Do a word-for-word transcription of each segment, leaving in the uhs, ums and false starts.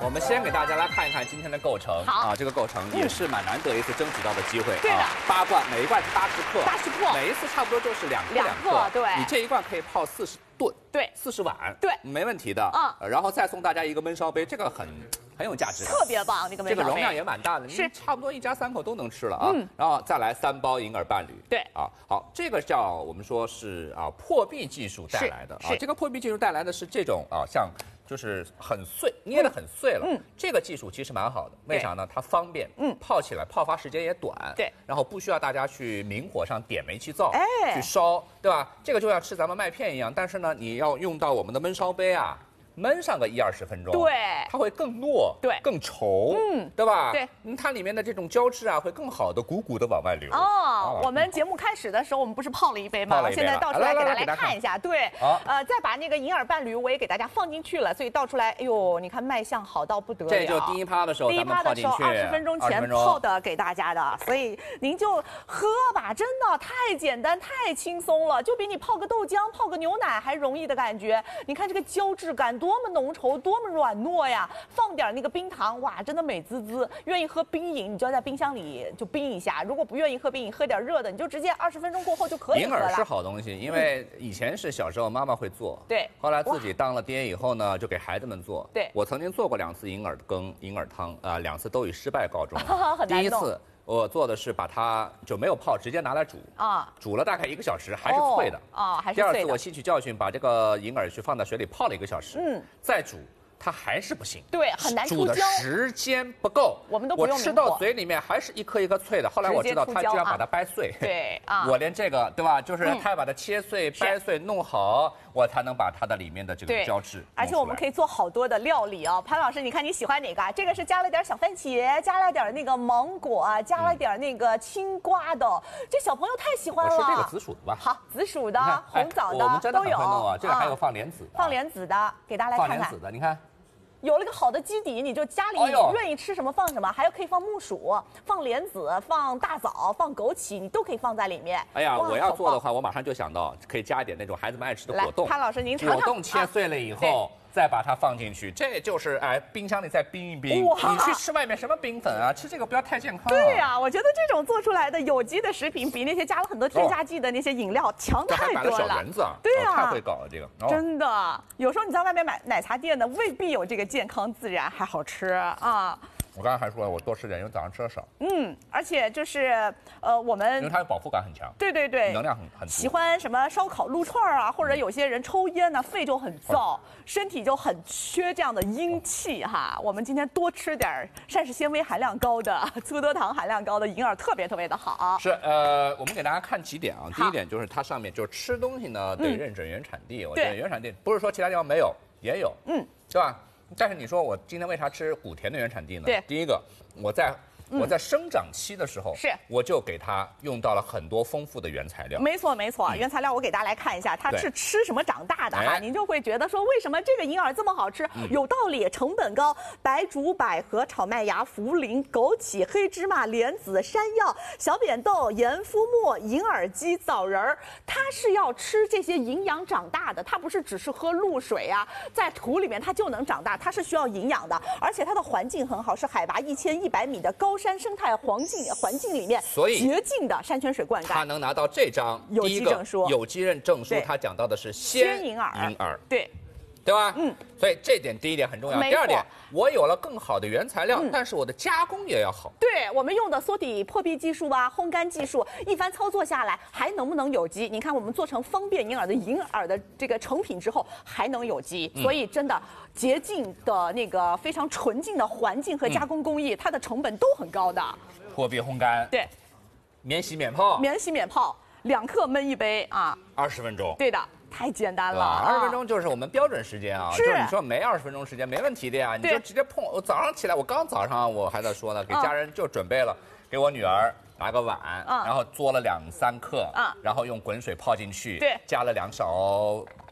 我们先给大家来看一看今天的构成。 好啊，这个构成也是蛮难得一次争取到的机会。 对的， 八罐，每一罐是八十克， 八十克， 每一次差不多就是两克两克。对， 你这一罐可以泡四十顿， 对， 四十碗， 对， 没问题的。 嗯， 然后再送大家一个焖烧杯，这个很很有价值， 特别棒。这个焖烧杯， 这个容量也蛮大的， 是差不多一家三口都能吃了啊。 嗯， 然后再来三包银耳伴侣。 对， 啊，好，这个叫我们说是啊破壁技术带来的啊，这个破壁技术带来的是这种啊像。就是很碎，捏得很碎了。嗯，这个技术其实蛮好的，为啥呢？它方便，嗯，泡起来泡发时间也短， 对， 然后不需要大家去明火上点煤气灶， 哎， 去烧，对吧？这个就像吃咱们麦片一样，但是呢，你要用到我们的焖烧杯啊。焖上个一二十分钟， 对， 它会更糯， 对， 更稠， 嗯， 对吧？ 对， 嗯，它里面的这种胶质啊，会更好的、鼓鼓的往外流。 哦，我们节目开始的时候，我们不是泡了一杯吗？现在倒出来给大家来看一下，对，呃，再把那个银耳伴侣我也给大家放进去了，所以倒出来，哎呦，你看卖相好到不得了。 这就第一趴的时候， 第一趴的时候二十分钟前泡的给大家的，所以您就喝吧，真的太简单、太轻松了，就比你泡个豆浆、泡个牛奶还容易的感觉。你看这个胶质感多么浓稠。多么软糯呀！放点那个冰糖，哇，真的美滋滋。愿意喝冰饮，你就要在冰箱里就冰一下；如果不愿意喝冰饮，喝点热的，你就直接二十分钟过后就可以喝了。 银耳是好东西，因为以前是小时候妈妈会做， 对， 后来自己当了爹以后呢，就给孩子们做。 对， 我曾经做过两次银耳羹、银耳汤啊，两次都以失败告终。 很难弄。 第一次我做的是把它就没有泡，直接拿来煮啊，煮了大概一个小时，还是脆的啊，还是脆的。 第二次我吸取教训，把这个银耳去放在水里泡了一个小时，嗯，再煮。它还是不行， 对，很难煮的时间不够， 我们都不用我吃到嘴里面还是一颗一颗脆的。后来我知道他居然把它掰碎， 对啊， 我连这个对吧，就是他要把它切碎、掰碎弄好，我才能把它的里面的这个胶质。 而且我们可以做好多的料理啊，潘老师，你看你喜欢哪个？这个是加了点小番茄，加了点那个芒果，加了点那个青瓜的，这小朋友太喜欢了。 我是这个紫薯的吧？ 好，紫薯的、红枣的都有啊。这个还有放莲子， 放莲子的，给大家来看看。 放莲子的，你看。 有了个好的基底，你就家里愿意吃什么放什么，还有可以放木薯、放莲子、放大枣、放枸杞，你都可以放在里面。 哎呀，我要做的话，我马上就想到可以加一点那种孩子们爱吃的果冻。 潘老师，您尝尝。 果冻切碎了以后。再把它放进去，这就是哎，冰箱里再冰一冰。你去吃外面什么冰粉啊？吃这个不要太健康。 对呀，我觉得这种做出来的有机的食品，比那些加了很多添加剂的那些饮料强太多了。 小园子啊， 对呀， 太会搞了这个。 真的，有时候你在外面买奶茶店的，未必有这个健康自然还好吃啊。 我刚才还说我多吃点，因为早上吃的少。 嗯，而且就是呃，我们因为它有饱腹感很强， 对对对， 能量很很足。 喜欢什么烧烤、撸串啊，或者有些人抽烟呢，肺就很燥，身体就很缺这样的阴气哈。我们今天多吃点膳食纤维含量高的、粗多糖含量高的银耳，特别特别的好。 是呃，我们给大家看几点啊。第一点就是它上面就是吃东西呢得认准原产地，我觉得原产地不是说其他地方没有，也有，嗯，对吧？但是你说我今天为啥吃谷田的原产地呢？ 对， 第一个我在我在生长期的时候， 是我就给它用到了很多丰富的原材料。 没错没错，原材料我给大家来看一下，它是吃什么长大的哈，您就会觉得说为什么这个银耳这么好吃？有道理，成本高，白术、百合、炒麦芽、茯苓、枸杞、黑芝麻、莲子、山药、小扁豆、盐夫末、银耳鸡、枣仁儿，它是要吃这些营养长大的，它不是只是喝露水啊，在土里面它就能长大，它是需要营养的，而且它的环境很好，是海拔一千一百米的高山生态环境环境里面， 所以洁净的山泉水灌溉， 它能拿到这张有机证书。 有机认证书，它讲到的是鲜银耳，银耳对。 对吧？嗯，所以这点第一点很重要。第二点，我有了更好的原材料，但是我的加工也要好。 对，我们用的缩底破壁技术啊，烘干技术，一番操作下来，还能不能有机？你看，我们做成方便银耳的银耳的这个成品之后，还能有机，所以真的洁净的那个非常纯净的环境和加工工艺，它的成本都很高的。 破壁烘干， 对， 免洗免泡， 免洗免泡，两克焖一杯啊， 二十分钟。 对的。太简单了， 二十分钟就是我们标准时间啊。 是， 就是你说没二十分钟时间没问题的呀，你就直接碰。我早上起来，我刚早上我还在说呢，给家人就准备了，给我女儿拿个碗，然后嘬了两三克，然后用滚水泡进去， 对， 加了两勺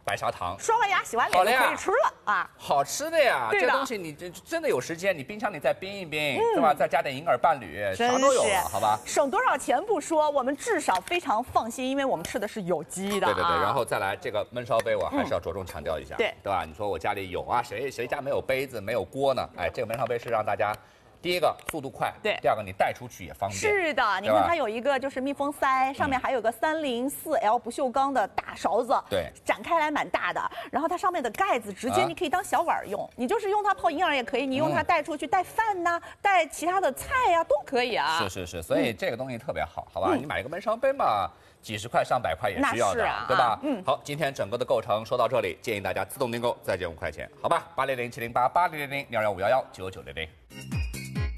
白砂糖， 刷完牙洗完脸就可以吃了啊！ 好吃的呀， 对的这东西你这真的有时间，你冰箱里再冰一冰，对吧？再加点银耳伴侣，啥都有了，好吧？ 省多少钱不说，我们至少非常放心，因为我们吃的是有机的。 对对对，然后再来这个焖烧杯，我还是要着重强调一下， 对对吧？你说我家里有啊，谁谁家没有杯子没有锅呢？哎，这个焖烧杯是让大家。第一个速度快， 对； 第二个你带出去也方便。 是的，你看它有一个就是密封塞，上面还有个三零四 L 不锈钢的大勺子， 对， 展开来蛮大的。然后它上面的盖子直接你可以当小碗用，啊、你就是用它泡银耳也可以，你用它带出去带饭呐、带其他的菜呀、啊、都可以啊。 是是是，所以这个东西特别好，好吧？你买一个焖烧杯嘛。几十块、上百块也需要的， 啊、 对吧？ 嗯， 好，今天整个的购程说到这里，建议大家自动订购，再减五块钱，好吧？八零零七零八八零零零幺幺五幺幺九九零零。